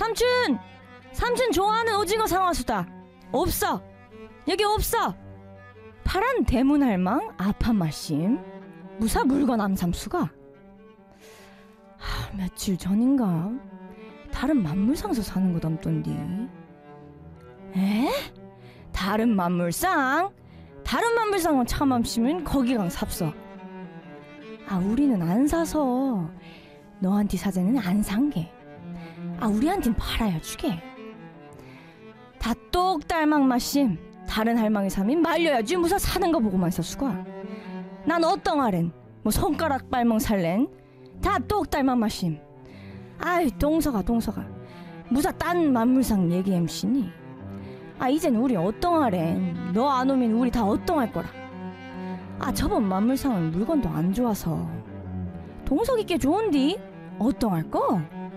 삼촌! 삼촌 좋아하는 오징어 상화수다. 없어. 여기 없어. 파란 대문할망 아파마심 무사 물건 암삼수가 며칠 전인가 다른 만물상에서 사는 것 없던디. 에? 다른 만물상? 다른 만물상은 참암심은 거기강 삽서. 우리는 안 사서 너한테 사자는 안 산게. 우리한텐 팔아야 주게. 다 똑 달망 마심. 다른 할망이 사면 말려야지 무사 사는 거 보고만 있었수가. 난 어떤 아렌 뭐 손가락 발멍 살렌 다 똑 달망 마심. 동서가 무사 딴 만물상 얘기 엠시니. 이젠 우리 어떤하렌 너 안 오면 우리 다 어떤할 거라. 저번 만물상은 물건도 안 좋아서 동석이 꽤 좋은디 어떤할 거?